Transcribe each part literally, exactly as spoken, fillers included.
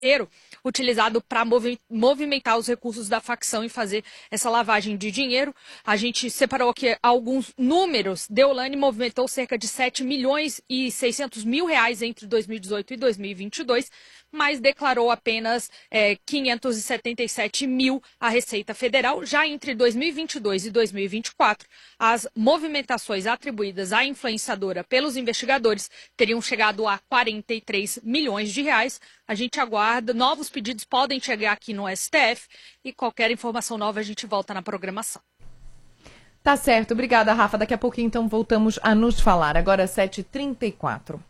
financeiro utilizado para movi movimentar os recursos da facção e fazer essa lavagem de dinheiro. A gente separou aqui alguns números. Deolane movimentou cerca de sete milhões e seiscentos mil reais entre dois mil e dezoito e dois mil e vinte e dois, mas declarou apenas é, quinhentos e setenta e sete mil à Receita Federal. Já entre dois mil e vinte e dois e dois mil e vinte e quatro, as movimentações atribuídas à influenciadora pelos investigadores teriam chegado a quarenta e três milhões de reais. A gente aguarda, novos pedidos podem chegar aqui no S T F e qualquer informação nova a gente volta na programação. Tá certo, obrigada, Rafa. Daqui a pouquinho então voltamos a nos falar. Agora sete e trinta e quatro.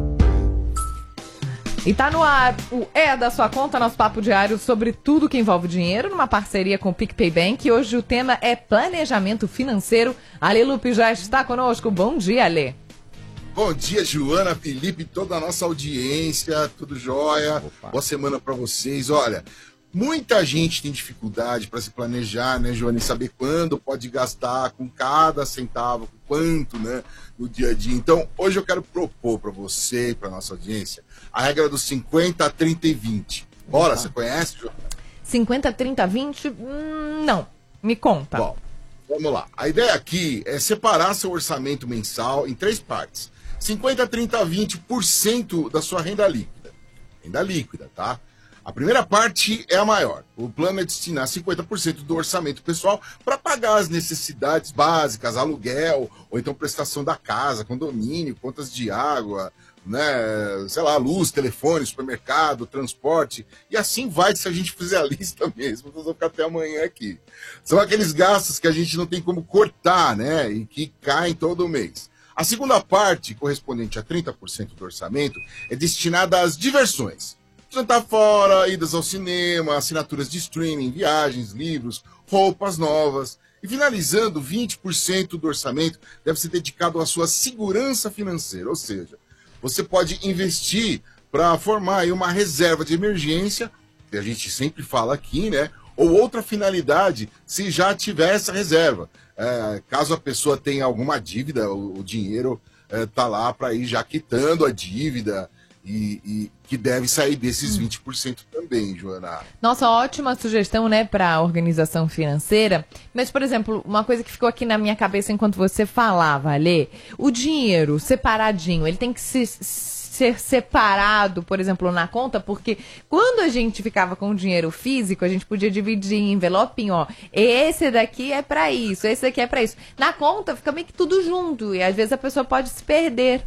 E tá no ar o É da Sua Conta, nosso papo diário sobre tudo que envolve dinheiro, numa parceria com o PicPay Bank. Hoje o tema é planejamento financeiro. Ale Lupe já está conosco. Bom dia, Ale. Bom dia, Joana, Felipe, toda a nossa audiência, tudo jóia? Opa. Boa semana para vocês. Olha, muita gente tem dificuldade para se planejar, né, Joana, e saber quando pode gastar com cada centavo, com quanto, né, no dia a dia. Então, hoje eu quero propor para você e para nossa audiência a regra dos cinquenta, trinta e vinte. Bora, você conhece, Joana? cinquenta, trinta, vinte? Hum, não, me conta. Bom, vamos lá. A ideia aqui é separar seu orçamento mensal em três partes. cinquenta, trinta, vinte por cento da sua renda líquida. Renda líquida, tá? A primeira parte é a maior. O plano é destinar cinquenta por cento do orçamento pessoal para pagar as necessidades básicas, aluguel, ou então prestação da casa, condomínio, contas de água, né, sei lá, luz, telefone, supermercado, transporte, e assim vai se a gente fizer a lista mesmo. Nós vamos ficar até amanhã aqui. São aqueles gastos que a gente não tem como cortar, né, e que caem todo mês. A segunda parte, correspondente a trinta por cento do orçamento, é destinada às diversões. Jantar fora, idas ao cinema, assinaturas de streaming, viagens, livros, roupas novas. E finalizando, vinte por cento do orçamento deve ser dedicado à sua segurança financeira. Ou seja, você pode investir para formar aí uma reserva de emergência, que a gente sempre fala aqui, né? Ou outra finalidade, se já tiver essa reserva. É, caso a pessoa tenha alguma dívida, o, o dinheiro está é, lá para ir já quitando a dívida e, e que deve sair desses vinte por cento também, Joana. Nossa, ótima sugestão, né, para a organização financeira. Mas, por exemplo, uma coisa que ficou aqui na minha cabeça enquanto você falava, Alê, o dinheiro separadinho, ele tem que se... ser separado, por exemplo, na conta, porque quando a gente ficava com o dinheiro físico, a gente podia dividir em envelopinho, ó, esse daqui é pra isso, esse daqui é pra isso. Na conta fica meio que tudo junto, e às vezes a pessoa pode se perder.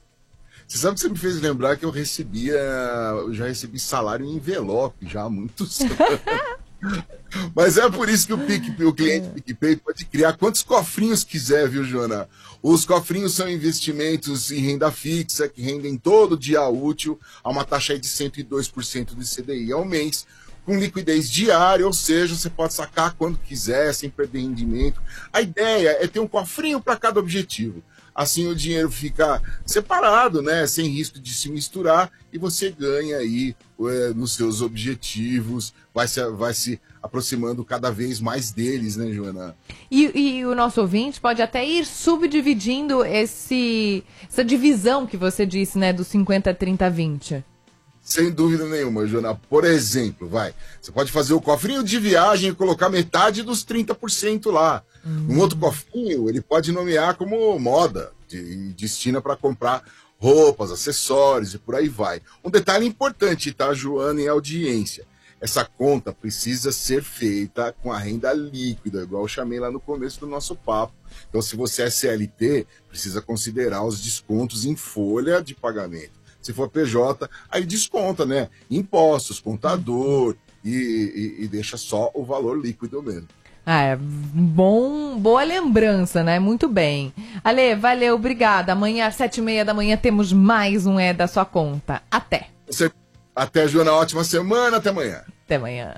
Você sabe que você me fez lembrar que eu recebia, eu já recebi salário em envelope já há muitos anos. Mas é por isso que o, PicPay, o cliente PicPay pode criar quantos cofrinhos quiser, viu, Joana? Os cofrinhos são investimentos em renda fixa, que rendem todo dia útil a uma taxa de cento e dois por cento do C D I ao mês, com liquidez diária, ou seja, você pode sacar quando quiser, sem perder rendimento. A ideia é ter um cofrinho para cada objetivo. Assim o dinheiro fica separado, né, sem risco de se misturar, e você ganha aí é, nos seus objetivos, vai se, vai se aproximando cada vez mais deles, né, Joana? E, e o nosso ouvinte pode até ir subdividindo esse, essa divisão que você disse, né, do cinquenta, trinta, vinte. Sem dúvida nenhuma, Joana. Por exemplo, vai, você pode fazer o cofrinho de viagem e colocar metade dos trinta por cento lá. Hum. Um outro cofrinho, ele pode nomear como moda, e destina para comprar roupas, acessórios e por aí vai. Um detalhe importante, tá, Joana, em audiência. Essa conta precisa ser feita com a renda líquida, igual eu chamei lá no começo do nosso papo. Então, se você é C L T, precisa considerar os descontos em folha de pagamento. Se for P J, aí desconta, né? Impostos, contador e, e, e deixa só o valor líquido mesmo. Ah, é bom, boa lembrança, né? Muito bem. Ale, valeu, obrigada. Amanhã às sete e meia da manhã temos mais um É da Sua Conta. Até. Você, até, Joana, ótima semana. Até amanhã. Até amanhã.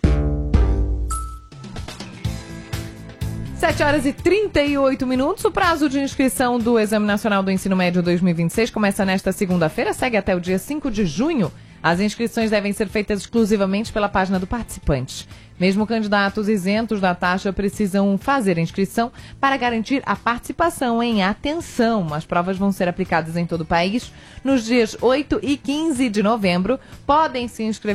sete horas e trinta e oito minutos. O prazo de inscrição do Exame Nacional do Ensino Médio dois mil e vinte e seis começa nesta segunda-feira, segue até o dia cinco de junho. As inscrições devem ser feitas exclusivamente pela página do participante. Mesmo candidatos isentos da taxa precisam fazer a inscrição para garantir a participação. Em atenção, as provas vão ser aplicadas em todo o país nos dias oito e quinze de novembro. Podem se inscrever